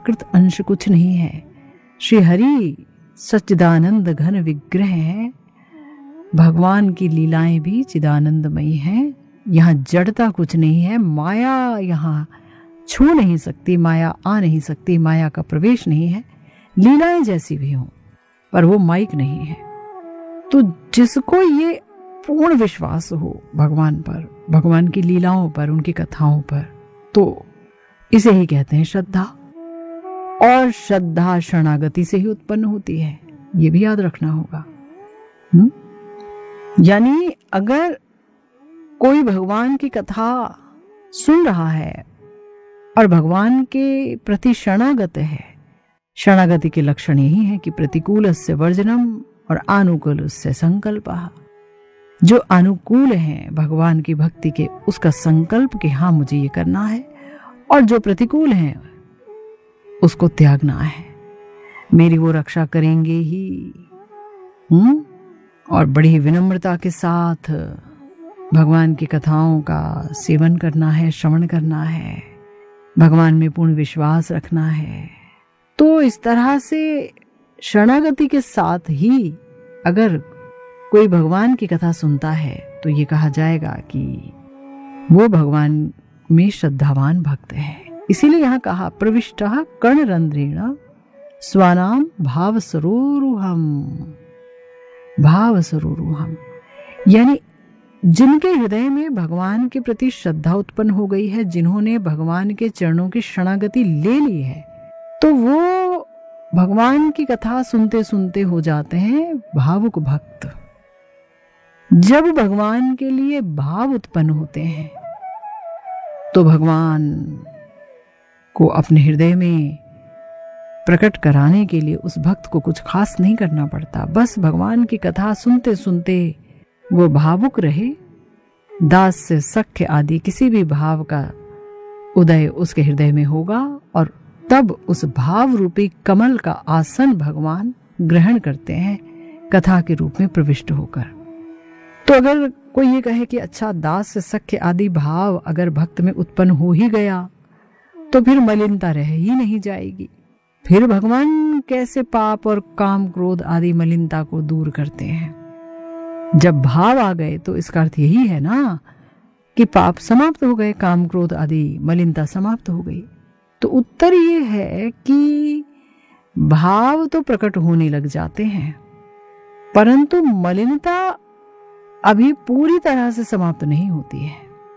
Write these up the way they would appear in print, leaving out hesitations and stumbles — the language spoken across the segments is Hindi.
प्राकृत अंश कुछ नहीं है। श्री हरि सच्चिदानंद घन विग्रह है। भगवान की लीलाएं भी चिदानंदमयी हैं। यहाँ जड़ता कुछ नहीं है। माया यहाँ छू नहीं सकती, माया आ नहीं सकती, माया का प्रवेश नहीं है। लीलाएं जैसी भी हों, पर वो माइक नहीं है। तो जिसको ये पूर्ण विश्वास हो भगवान पर, भगवान की लीलाओं पर, उनकी कथाओं पर, तो इसे ही कहते हैं श्रद्धा। और श्रद्धा शरणागति से ही उत्पन्न होती है, ये भी याद रखना होगा। यानी अगर कोई भगवान की कथा सुन रहा है और भगवान के प्रति शरणागत है, शरणागति के लक्षण यही है कि प्रतिकूलस्य वर्जनम और अनुकूलस्य संकल्पः। जो अनुकूल है भगवान की भक्ति के, उसका संकल्प कि हाँ मुझे ये करना है, और जो प्रतिकूल है उसको त्यागना है। मेरी वो रक्षा करेंगे ही। और बड़ी विनम्रता के साथ भगवान की कथाओं का सेवन करना है, श्रवण करना है, भगवान में पूर्ण विश्वास रखना है। तो इस तरह से शरणागति के साथ ही अगर कोई भगवान की कथा सुनता है तो ये कहा जाएगा कि वो भगवान में श्रद्धावान भक्त है। इसीलिए यहाँ कहा प्रविष्टः कर्णरंध्रेण स्वानाम भाव सरोरुहम। भाव सरोरुहम यानी जिनके हृदय में भगवान के प्रति श्रद्धा उत्पन्न हो गई है, जिन्होंने भगवान के चरणों की शरणागति ले ली है, तो वो भगवान की कथा सुनते सुनते हो जाते हैं भावुक भक्त। जब भगवान के लिए भाव उत्पन्न होते हैं तो भगवान को अपने हृदय में प्रकट कराने के लिए उस भक्त को कुछ खास नहीं करना पड़ता। बस भगवान की कथा सुनते सुनते वो भावुक रहे। दास से सख्य आदि किसी भी भाव का उदय उसके हृदय में होगा और तब उस भाव रूपी कमल का आसन भगवान ग्रहण करते हैं कथा के रूप में प्रविष्ट होकर। तो अगर कोई ये कहे कि अच्छा दास से सख्य आदि भाव अगर भक्त में उत्पन्न हो ही गया तो फिर मलिनता रह ही नहीं जाएगी, फिर भगवान कैसे पाप और काम क्रोध आदि मलिनता को दूर करते हैं। जब भाव आ गए तो इसका अर्थ यही है ना कि पाप समाप्त हो गए, काम क्रोध आदि मलिनता समाप्त हो गई। तो उत्तर ये है कि भाव तो प्रकट होने लग जाते हैं, परंतु मलिनता अभी पूरी तरह से समाप्त नहीं होती है।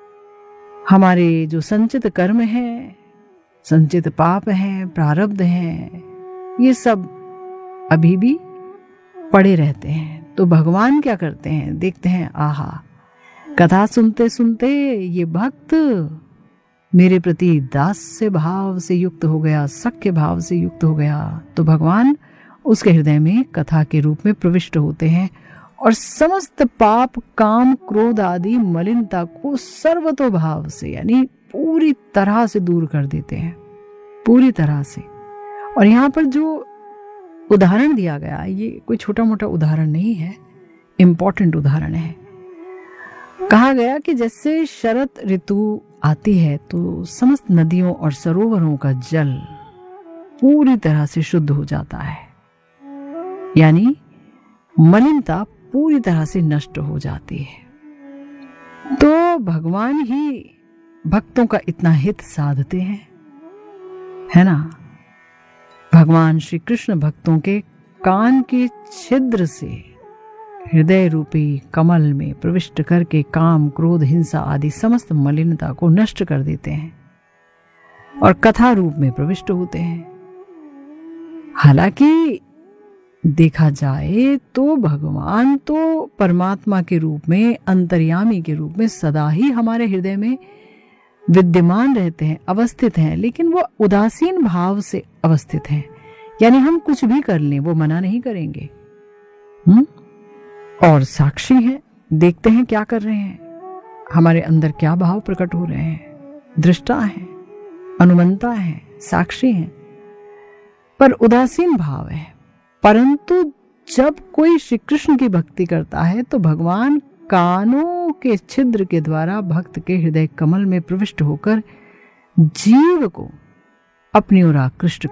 हमारे जो संचित कर्म है, संचित पाप है, प्रारब्ध है, ये सब अभी भी पड़े रहते हैं। तो भगवान क्या करते हैं, देखते हैं आहा कथा सुनते सुनते ये भक्त मेरे प्रति दास्य भाव से युक्त हो गया, सख्य भाव से युक्त हो गया, तो भगवान उसके हृदय में कथा के रूप में प्रविष्ट होते हैं और समस्त पाप काम क्रोध आदि मलिनता को सर्वतोभाव से यानी पूरी तरह से दूर कर देते हैं, पूरी तरह से। और यहाँ पर जो उदाहरण दिया गया ये कोई छोटा मोटा उदाहरण नहीं है, इंपॉर्टेंट उदाहरण है। कहा गया कि जैसे शरद ऋतु आती है तो समस्त नदियों और सरोवरों का जल पूरी तरह से शुद्ध हो जाता है, यानी मलिनता पूरी तरह से नष्ट हो जाती है। तो भगवान ही भक्तों का इतना हित साधते हैं, है ना। भगवान श्री कृष्ण भक्तों के कान के छिद्र से हृदय रूपी कमल में प्रविष्ट करके काम क्रोध हिंसा आदि समस्त मलिनता को नष्ट कर देते हैं और कथा रूप में प्रविष्ट होते हैं। हालांकि देखा जाए तो भगवान तो परमात्मा के रूप में, अंतर्यामी के रूप में सदा ही हमारे हृदय में विद्यमान रहते हैं, अवस्थित हैं, लेकिन वो उदासीन भाव से अवस्थित हैं। यानी हम कुछ भी कर लें वो मना नहीं करेंगे। और साक्षी है, देखते हैं क्या कर रहे हैं, हमारे अंदर क्या भाव प्रकट हो रहे हैं, दृष्टा है, अनुमंता है, साक्षी है, पर उदासीन भाव है। परंतु जब कोई श्री कृष्ण की भक्ति करता है तो भगवान कानों के छिद्र के द्वारा भक्त के हृदय कमल में प्रविष्ट होकर जीव को अपनी ओर आकृष्ट